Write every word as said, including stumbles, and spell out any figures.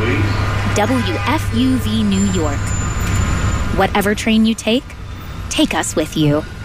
W F U V New York. Whatever train you take, take us with you.